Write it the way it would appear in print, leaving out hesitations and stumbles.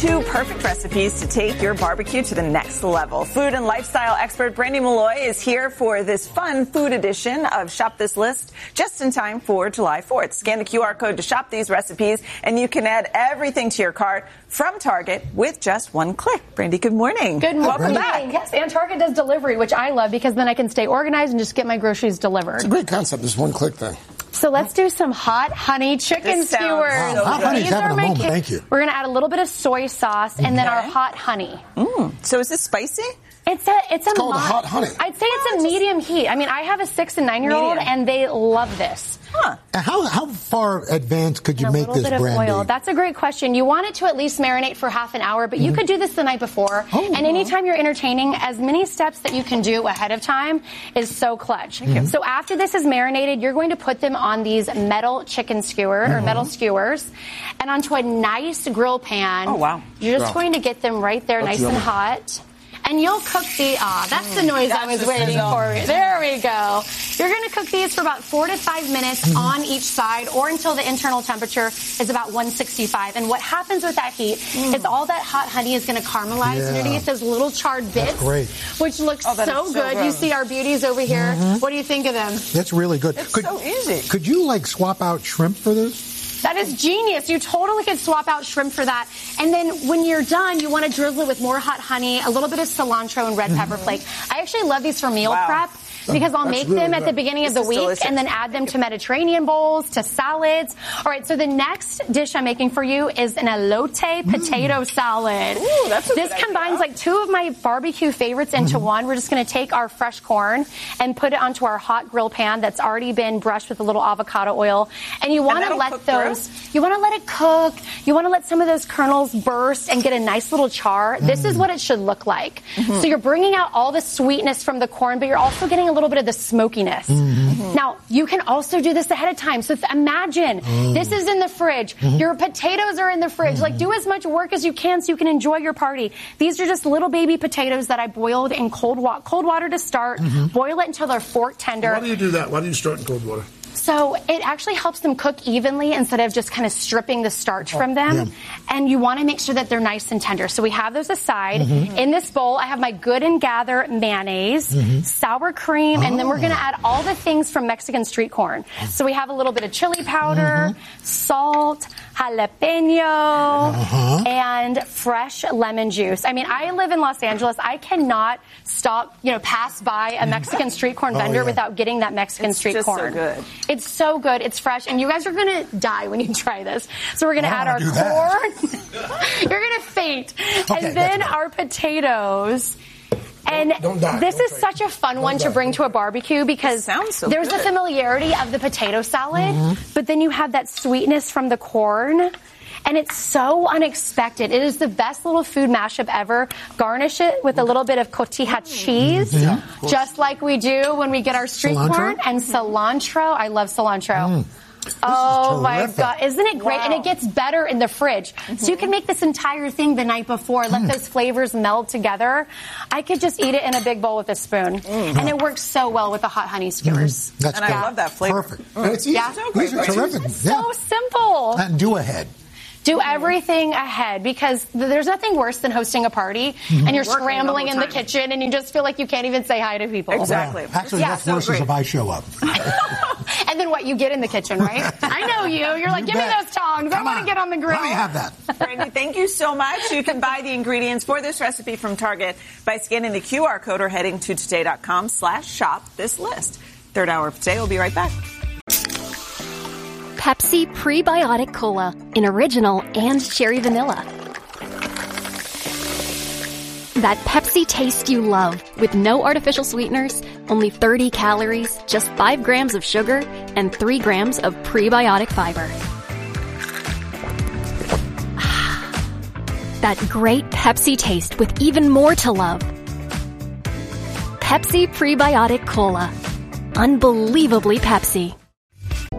2 perfect recipes to take your barbecue to the next level. Food and lifestyle expert Brandy Malloy is here for this fun food edition of Shop This List just in time for July 4th. Scan the QR code to shop these recipes, and you can add everything to your cart from Target with just one click. Brandy, good morning. Good morning. Welcome back. Yes, and Target does delivery, which I love because then I can stay organized and just get my groceries delivered. It's a great concept, this one click thing. So let's do some hot honey chicken skewers. Wow, hot honey's having a moment. Thank you. We're going to add a little bit of soy sauce and then our hot honey. So is this spicy? It's called hot honey. I'd say it's a medium heat. I mean, I have a 6 and 9-year-old and they love this. Huh. How far advanced could you make this, Brandy? A little bit of oil. That's a great question. You want it to at least marinate for half an hour, but you could do this the night before. And anytime you're entertaining, as many steps that you can do ahead of time is so clutch. So after this is marinated, you're going to put them on these metal chicken skewer or metal skewers and onto a nice grill pan. Oh, wow. You're just going to get them right there nice and hot. And you'll cook that's the noise I was waiting for. There we go. You're going to cook these for about 4 to 5 minutes on each side or until the internal temperature is about 165. And what happens with that heat is all that hot honey is going to caramelize underneath those little charred bits, which looks so good. You see our beauties over here. What do you think of them? That's really good. It's so easy. Could you swap out shrimp for this? That is genius. You totally could swap out shrimp for that. And then when you're done, you want to drizzle it with more hot honey, a little bit of cilantro and red pepper flake. I actually love these for meal prep because I'll make them at the beginning of the week and then add them to Mediterranean bowls, to salads. All right, so the next dish I'm making for you is an elote potato salad. Ooh, that's a this good combines idea. 2 of my barbecue favorites into one. We're just going to take our fresh corn and put it onto our hot grill pan that's already been brushed with a little avocado oil. And you want to let you want to let it cook. You want to let some of those kernels burst and get a nice little char. This is what it should look like. So you're bringing out all the sweetness from the corn, but you're also getting a little bit of the smokiness. Now, you can also do this ahead of time. So imagine this is in the fridge. Your potatoes are in the fridge. Do as much work as you can so you can enjoy your party. These are just little baby potatoes that I boiled in cold water to start. Boil it until they're fork tender. Why do you do that? Why do you start in cold water? So it actually helps them cook evenly instead of just kind of stripping the starch from them. And you want to make sure that they're nice and tender. So we have those aside. In this bowl, I have my Good and Gather mayonnaise, sour cream, and then we're going to add all the things from Mexican street corn. So we have a little bit of chili powder, salt, jalapeno, and fresh lemon juice. I mean, I live in Los Angeles. I cannot pass by a Mexican street corn vendor without getting that Mexican street corn. So good. It's so good. It's fresh. And you guys are going to die when you try this. So we're going to add our corn. You're going to faint. And then our potatoes. And this is such a fun one to bring to a barbecue because there's the familiarity of the potato salad, but then you have that sweetness from the corn. And it's so unexpected. It is the best little food mashup ever. Garnish it with a little bit of cotija cheese, just like we do when we get our street corn, and cilantro. I love cilantro. Oh my God. Isn't it great? And it gets better in the fridge. So you can make this entire thing the night before, let those flavors meld together. I could just eat it in a big bowl with a spoon. And it works so well with the hot honey skewers. That's and I love that flavor. Perfect. And it's easy. These are terrific. It's so simple. And do ahead. Do everything ahead because there's nothing worse than hosting a party and you're scrambling in the kitchen and you just feel like you can't even say hi to people. Exactly. Actually, that's worse if I show up. And then what? You get in the kitchen, right? I know you. You're like, give me those tongs. I want to get on the grill. Let me have that. Brandy, thank you so much. You can buy the ingredients for this recipe from Target by scanning the QR code or heading to today.com/shop this list. Third hour of Today. We'll be right back. Pepsi Prebiotic Cola in original and cherry vanilla. That Pepsi taste you love with no artificial sweeteners, only 30 calories, just 5 grams of sugar, and 3 grams of prebiotic fiber. That great Pepsi taste with even more to love. Pepsi Prebiotic Cola. Unbelievably Pepsi.